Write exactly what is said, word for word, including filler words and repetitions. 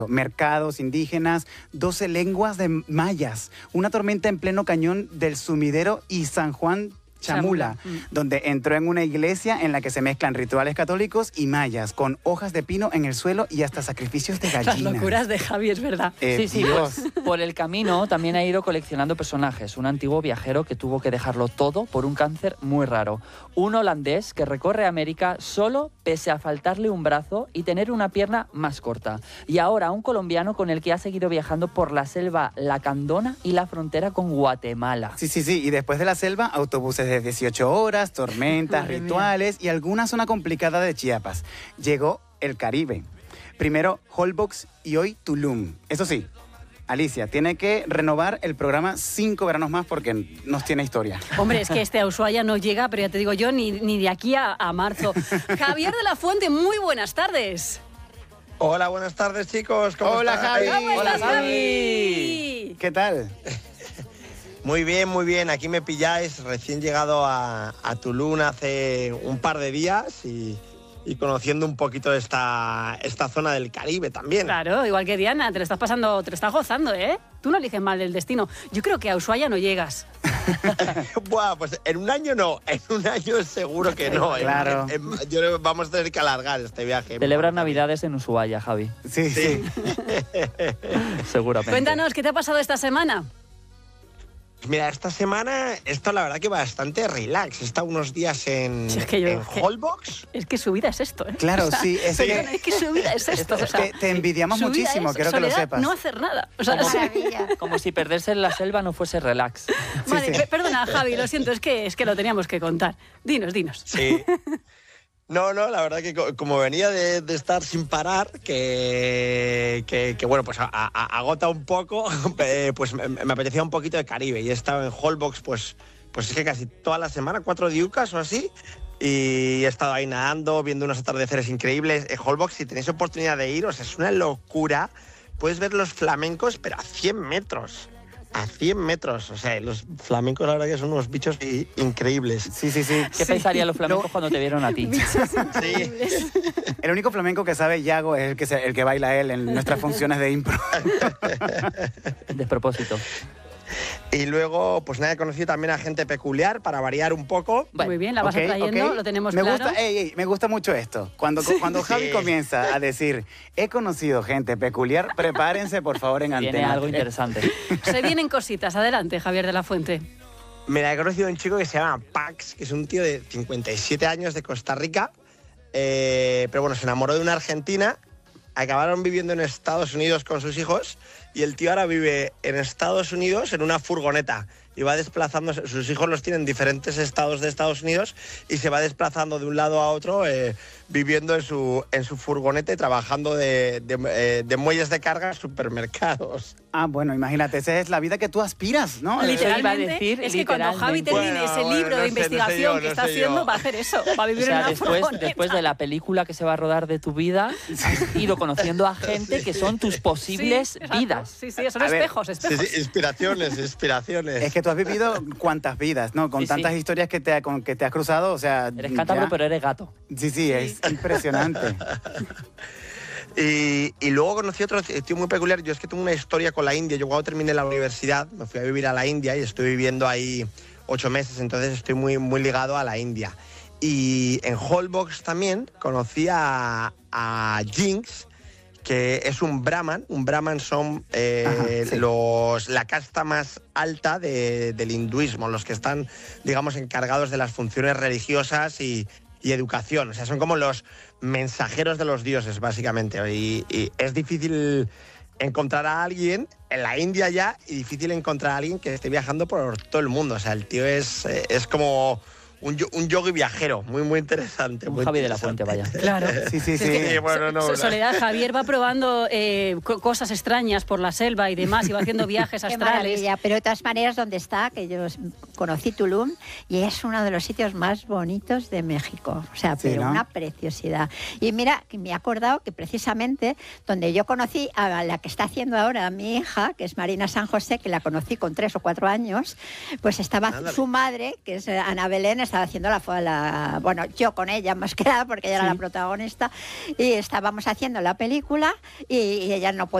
mercados indígenas, doce lenguas de mayas, una tormenta en pleno cañón del Sumidero y San Juan Chamula, mm. donde entró en una iglesia en la que se mezclan rituales católicos y mayas, con hojas de pino en el suelo y hasta sacrificios de gallinas. Las locuras de Javi, es verdad. Eh, sí, sí, pues, por el camino también ha ido coleccionando personajes. Un antiguo viajero que tuvo que dejarlo todo por un cáncer muy raro. Un holandés que recorre América solo pese a faltarle un brazo y tener una pierna más corta. Y ahora un colombiano con el que ha seguido viajando por la selva Lacandona y la frontera con Guatemala. Sí, sí, sí. Y después de la selva, autobuses de dieciocho horas, tormentas, Madre rituales mía. Y alguna zona complicada de Chiapas. Llegó el Caribe. Primero Holbox y hoy Tulum. Eso sí, Alicia, tiene que renovar el programa cinco veranos más porque nos tiene historia. Hombre, es que este a Ushuaia no llega, pero ya te digo yo, ni, ni de aquí a, a marzo. Javier de la Fuente, muy buenas tardes. Hola, buenas tardes, chicos. ¿Cómo Hola, están? Javi. ¿Cómo Hola, estás, Javi? ¿Qué tal? Muy bien, muy bien. Aquí me pilláis, recién llegado a, a Tulum hace un par de días y, y conociendo un poquito esta, esta zona del Caribe también. Claro, igual que Diana, te lo estás pasando, te lo estás gozando, ¿eh? Tú no eliges mal el destino. Yo creo que a Ushuaia no llegas. Buah, pues en un año no, en un año seguro que no. Claro. En, en, yo creo que vamos a tener que alargar este viaje. Celebran Navidades en Ushuaia, Javi. Sí, sí. Seguramente. Cuéntanos, ¿qué te ha pasado esta semana? Mira, esta semana, esto la verdad que bastante relax. He estado unos días en, Si es que yo- en es que- Holbox. Es que su vida es esto, ¿eh? Claro, O sea, sí, es perdona, que- es que su vida es esto. Es o sea, que te envidiamos su vida muchísimo, es quiero que lo soledad, sepas. no hacer nada. O sea, Como- sí. Como si perderse en la selva no fuese relax. Vale, sí. pe- perdona, Javi, lo siento, es que, es que lo teníamos que contar. Dinos, dinos. Sí. No, no, la verdad que co- como venía de, de estar sin parar, que, que, que, bueno, pues a- a- agota un poco, eh, pues me, me apetecía un poquito de Caribe y he estado en Holbox, pues, pues es que casi toda la semana, cuatro diucas o así, y he estado ahí nadando, viendo unos atardeceres increíbles. En Holbox, si tenéis oportunidad de iros, es una locura, puedes ver los flamencos, pero a cien metros. A cien metros, o sea, los flamencos la verdad que son unos bichos i- increíbles. Sí, sí, sí. ¿Qué Sí. pensarían los flamencos cuando te vieron a ti? Sí. El único flamenco que sabe Yago es el que, se- el que baila él en nuestras funciones de impro. Despropósito. Y luego, pues nada, he conocido también a gente peculiar para variar un poco. Muy bien, la vas Ok, atrayendo, ok. lo tenemos me claro. Gusta, ey, ey, me gusta mucho esto. Cuando, cuando Javi Sí. comienza a decir, he conocido gente peculiar, prepárense por favor en Viene antena. algo interesante. Se vienen cositas. Adelante, Javier de la Fuente. Mira, he conocido a un chico que se llama Pax, que es un tío de cincuenta y siete años de Costa Rica, eh, pero bueno, se enamoró de una argentina, acabaron viviendo en Estados Unidos con sus hijos y el tío ahora vive en Estados Unidos en una furgoneta y va desplazándose, sus hijos los tienen en diferentes estados de Estados Unidos y se va desplazando de un lado a otro eh, viviendo en su, en su furgoneta y trabajando de, de, eh, de muelles de carga en supermercados. Ah, bueno, imagínate, esa es la vida que tú aspiras, ¿no? Literal. Literalmente, iba a decir, es que cuando Javi literalmente. termine Bueno, ese bueno, libro no de sé, investigación no sé yo, que no está sé haciendo, yo. va a hacer eso, va a O vivir en sea, una después, furgoneta. después de la película que se va a rodar de tu vida, has ido conociendo a gente que son tus posibles Sí, exacto. vidas. Sí, sí, son A ver, espejos, Sí, espejos. sí, inspiraciones, inspiraciones. Es que tú has vivido cuántas vidas, ¿no? Con Sí, tantas sí. historias que te, ha- con que te has cruzado, o sea... Eres cántabro, ya- pero eres gato. Sí, sí, es impresionante. Y, y luego conocí otro tío muy peculiar. Yo es que tengo una historia con la India. Yo cuando terminé la universidad me fui a vivir a la India y estoy viviendo ahí ocho meses, entonces estoy muy, muy ligado a la India. Y en Holbox también conocí a, a Jinx, que es un brahman. Un brahman son eh, Ajá, sí. los, la casta más alta de- del hinduismo, los que están, digamos, encargados de las funciones religiosas y, y educación. O sea, son como los mensajeros de los dioses, básicamente. Y, y es difícil encontrar a alguien en la India ya y difícil encontrar a alguien que esté viajando por todo el mundo. O sea, el tío es, eh, es como un, yo- un yogi viajero, muy, muy interesante. Un muy Javi de la interesante. Fuente, vaya. Claro. Sí, sí, Es sí. que Sí, bueno, no, So- no. Soledad, Javier va probando eh, co- cosas extrañas por la selva y demás, y va haciendo viajes Qué astrales. maravilla, pero de todas maneras, donde está, que yo conocí Tulum, y es uno de los sitios más bonitos de México. O sea, Sí, pero ¿no? una preciosidad. Y mira, que me he acordado que precisamente donde yo conocí a la que está haciendo ahora mi hija, que es Marina San José, que la conocí con tres o cuatro años, pues estaba Ándale. su madre, que es Ana Belén, estaba haciendo la, la... Bueno, yo con ella más que nada, porque ella sí. era la protagonista, y estábamos haciendo la película y, y ella no podía